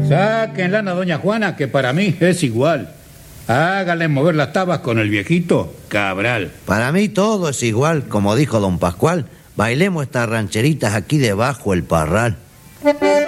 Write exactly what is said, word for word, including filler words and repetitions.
Saquen lana, doña Juana, que para mí es igual. Háganle mover las tabas con el viejito Cabral. Para mí todo es igual, como dijo don Pascual. Bailemos estas rancheritas aquí debajo el parral.